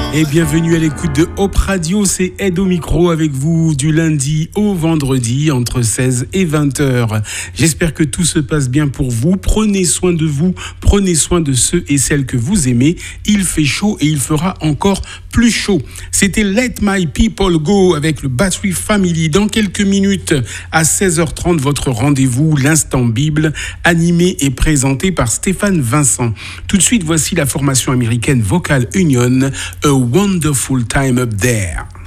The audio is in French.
Et bienvenue à l'écoute de Hope Radio, c'est Ed au micro avec vous du lundi au vendredi entre 16 et 20h. J'espère que tout se passe bien pour vous. Prenez soin de vous, prenez soin de ceux et celles que vous aimez. Il fait chaud et il fera encore plus chaud. C'était Let My People Go avec le Battery Family. Dans quelques minutes à 16h30, votre rendez-vous, l'Instant Bible, animé et présenté par Stéphane Vincent. Tout de suite, voici la formation américaine Vocal Union, A Wonderful Time Up There.